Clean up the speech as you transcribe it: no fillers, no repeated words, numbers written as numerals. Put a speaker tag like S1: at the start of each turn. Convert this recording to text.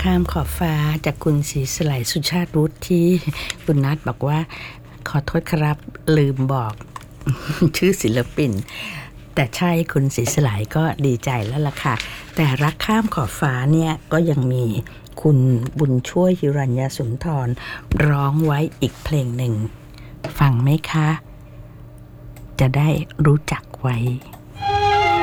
S1: ข้ามขอบฟ้าจากคุณศรีสไลสุชาติวุฒิที่คุณนัทบอกว่าขอโทษครับลืมบอก ชื่อศิลปินแต่ใช่คุณศรีสไลก็ดีใจแล้วล่ะค่ะแต่รักข้ามขอบฟ้าเนี่ยก็ยังมีคุณบุญช่วยหิรัญญสุนทรร้องไว้อีกเพลงหนึ่งฟังไหมคะจะได้รู้จักไว้